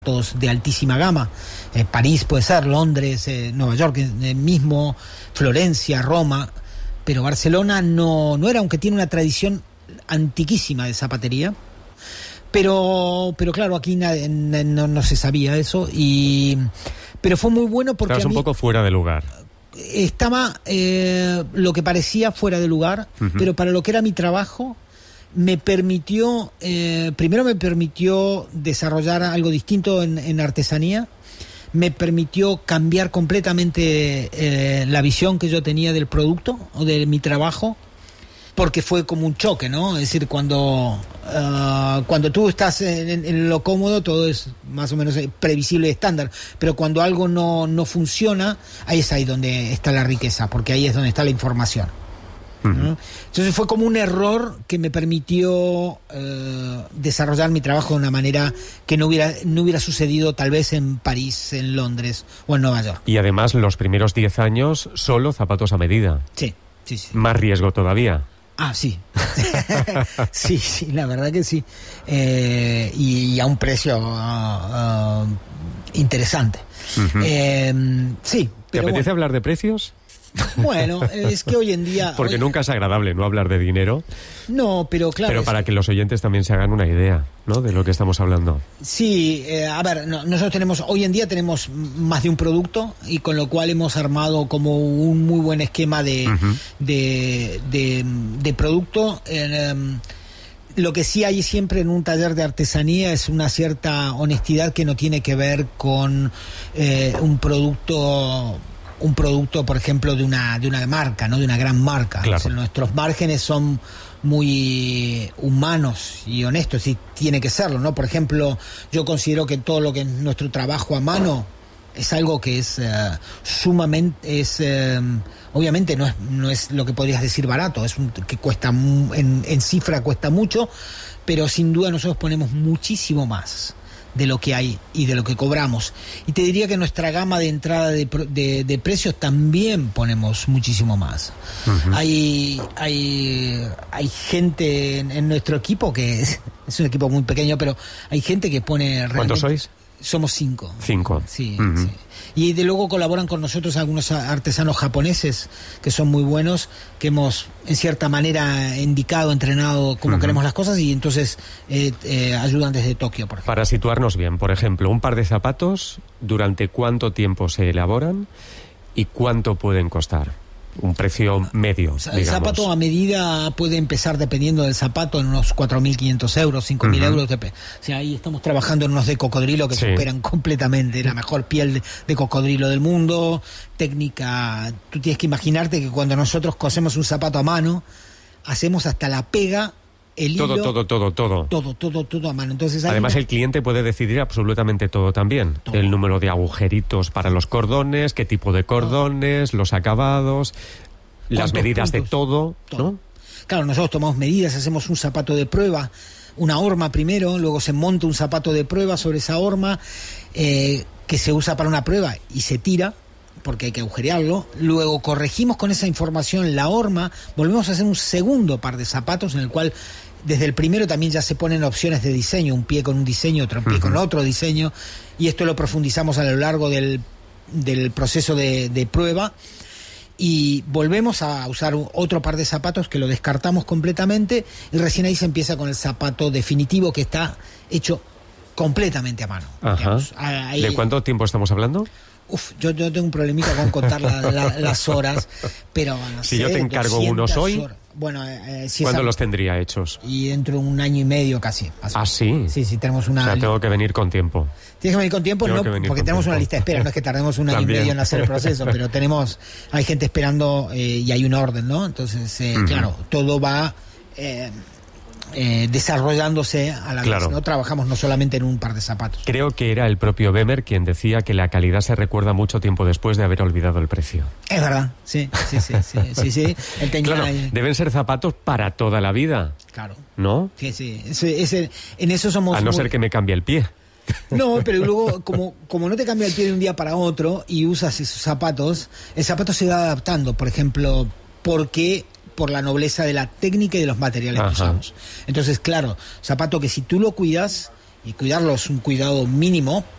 de altísima gama, París puede ser, Londres, Nueva York mismo, Florencia, Roma, pero Barcelona no era, aunque tiene una tradición antiquísima de zapatería, pero claro, aquí no se sabía eso, pero fue muy bueno porque estabas un poco fuera de lugar. Estaba lo que parecía fuera de lugar, pero para lo que era mi trabajo me permitió, primero me permitió desarrollar algo distinto en artesanía, me permitió cambiar completamente la visión que yo tenía del producto o de mi trabajo, porque fue como un choque, ¿no? Es decir, cuando tú estás en lo cómodo, todo es más o menos previsible y estándar, pero cuando algo no funciona, ahí es ahí donde está la riqueza, porque ahí es donde está la información. Entonces fue como un error que me permitió desarrollar mi trabajo de una manera que no hubiera sucedido tal vez en París, en Londres o en Nueva York. Y además los primeros 10 años solo zapatos a medida. Sí. Más riesgo todavía. Ah, sí. sí, la verdad que sí. Y a un precio interesante. Sí. ¿Te apetece hablar de precios? Bueno, es que hoy en día... Porque nunca es agradable no hablar de dinero. No, pero claro... Pero para que los oyentes también se hagan una idea, ¿no?, de lo que estamos hablando. Sí, a ver, nosotros hoy en día tenemos más de un producto, y con lo cual hemos armado como un muy buen esquema de producto. Lo que sí hay siempre en un taller de artesanía es una cierta honestidad que no tiene que ver con un producto, por ejemplo, de una marca, ¿no?, de una gran marca. Claro. O sea, nuestros márgenes son muy humanos y honestos, y tiene que serlo, ¿no? Por ejemplo, yo considero que todo lo que es nuestro trabajo a mano es algo que es sumamente, obviamente no es lo que podrías decir barato, que cuesta, en cifra cuesta mucho, pero sin duda nosotros ponemos muchísimo más de lo que hay y de lo que cobramos. Y te diría que nuestra gama de entrada de precios también ponemos muchísimo más. Hay gente en nuestro equipo que es un equipo muy pequeño, pero hay gente que pone realmente... ¿Cuántos sois? Somos 5. 5. Sí. Y de luego colaboran con nosotros algunos artesanos japoneses que son muy buenos, que hemos en cierta manera indicado, entrenado cómo queremos las cosas, y entonces ayudan desde Tokio, por ejemplo. Para situarnos bien, por ejemplo, un par de zapatos, ¿durante cuánto tiempo se elaboran y cuánto pueden costar? Un precio medio, digamos. El zapato a medida puede empezar, dependiendo del zapato, en unos 4.500 euros, 5.000 euros. O sea, ahí estamos trabajando en unos de cocodrilo que superan completamente la mejor piel de cocodrilo del mundo. Técnica, tú tienes que imaginarte que cuando nosotros cosemos un zapato a mano, hacemos hasta la pega, el hilo... Todo a mano. Entonces, además, el cliente puede decidir absolutamente todo también. Todo. El número de agujeritos para los cordones, qué tipo de cordones, los acabados, las medidas puntos? De todo, ¿no? Claro, nosotros tomamos medidas, hacemos un zapato de prueba, una horma primero, luego se monta un zapato de prueba sobre esa horma, que se usa para una prueba y se tira, porque hay que agujerearlo. Luego corregimos con esa información la horma, volvemos a hacer un segundo par de zapatos, en el cual desde el primero también ya se ponen opciones de diseño, un pie con un diseño, otro pie con otro diseño, y esto lo profundizamos a lo largo del proceso de prueba, y volvemos a usar otro par de zapatos que lo descartamos completamente, y recién ahí se empieza con el zapato definitivo, que está hecho completamente a mano. Ahí... ¿De cuánto tiempo estamos hablando? Yo tengo un problemita con contar las horas, pero no si yo te encargo unos hoy, bueno, ¿cuándo los tendría hechos? Y dentro de un año y medio casi. ¿Ah, sí? Sí, tenemos una... O sea, tengo que venir con tiempo. Tienes que venir con tiempo, no, porque tenemos una lista de espera, no es que tardemos un año y medio en hacer el proceso, pero hay gente esperando, y hay un orden, ¿no? Entonces, claro, todo va... desarrollándose a la vez, ¿no? Trabajamos no solamente en un par de zapatos. Creo que era el propio Bemer quien decía que la calidad se recuerda mucho tiempo después de haber olvidado el precio. Es verdad, sí. Él tenía deben ser zapatos para toda la vida. Claro. ¿No? Sí. En eso somos... A no ser que me cambie el pie. No, pero luego, como no te cambia el pie de un día para otro y usas esos zapatos, el zapato se va adaptando, por ejemplo, por la nobleza de la técnica y de los materiales que usamos. Entonces, claro, zapato que si tú lo cuidas, y cuidarlo es un cuidado mínimo,